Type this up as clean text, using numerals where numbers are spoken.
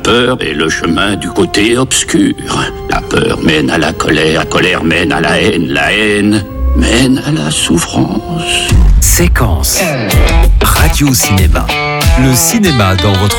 peur est le chemin du côté obscur. La peur mène à la colère mène à la haine mène à la souffrance. Séquence Radio Cinéma. Le cinéma dans votre